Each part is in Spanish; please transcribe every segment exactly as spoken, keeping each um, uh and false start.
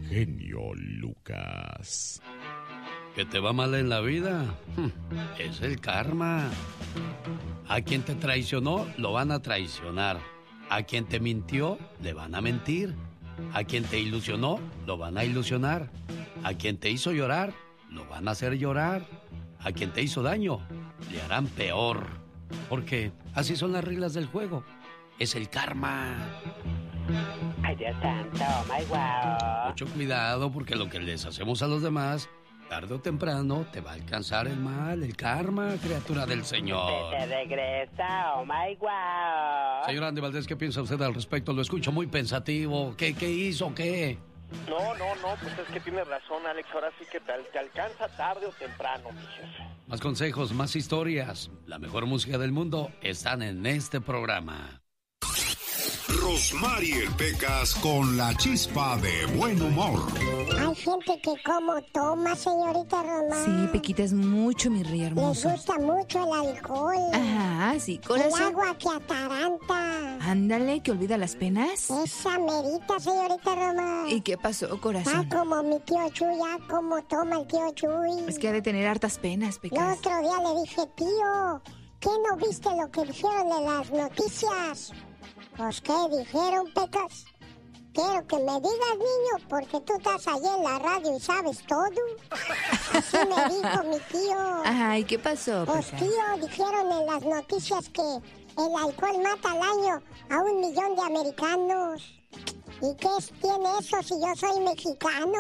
genio Lucas. ¿Que te va mal en la vida? Es el karma. A quien te traicionó, lo van a traicionar. A quien te mintió, le van a mentir. A quien te ilusionó, lo van a ilusionar. A quien te hizo llorar, lo van a hacer llorar. A quien te hizo daño, le harán peor. Porque así son las reglas del juego. Es el karma. Ay, Dios santo, my wow. Mucho cuidado, porque lo que les hacemos a los demás, tarde o temprano te va a alcanzar el mal, el karma, criatura del Señor. Te regresa, oh my wow. Señor Andy Valdés, ¿qué piensa usted al respecto? Lo escucho muy pensativo. ¿Qué, qué hizo? ¿Qué? No, no, no, pues es que tiene razón, Alex. Ahora sí que te, te alcanza tarde o temprano, mi jefe. Más consejos, más historias. La mejor música del mundo están en este programa. Rosmarie Pecas con la chispa de buen humor. Hay gente que como toma, señorita Román. Sí, Pequita, es mucho, mi rey hermoso. Les gusta mucho el alcohol. Ajá, sí, corazón. El agua que ataranta. Ándale, que olvida las penas. Esa merita, señorita Román. ¿Y qué pasó, corazón? Ah, como mi tío Chuy, ya como toma el tío Chuy. Es que ha de tener hartas penas, Pecas. El otro día le dije, tío, ¿qué no viste lo que dijeron en las noticias? Pues, ¿qué dijeron, Pecas? Quiero que me digas, niño, porque tú estás allí en la radio y sabes todo. Así me dijo mi tío. Ajá, ¿y qué pasó, Pues, Pecas? tío, dijeron en las noticias que el alcohol mata al año a un millón de americanos. ¿Y qué tiene eso si yo soy mexicano?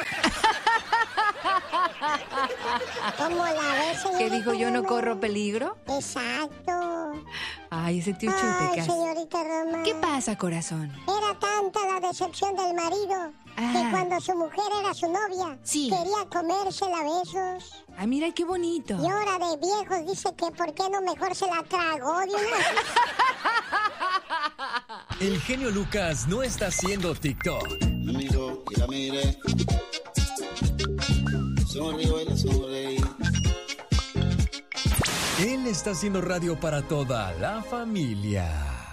¿Cómo la ves, señorita? ¿Qué dijo, yo no corro peligro? Exacto. Ay, ese tío Chuy, Ay, Pecas. señorita Roma. ¿Qué pasa, corazón? Era tanta la decepción del marido Ah. que cuando su mujer era su novia, Sí. quería comérsela a besos. Ay, mira, qué bonito. Y ahora de viejos dice que por qué no mejor se la tragó de una vez. El genio Lucas no está haciendo TikTok. Me miró y la miré. Sonrío y la sonreí. Él está haciendo radio para toda la familia.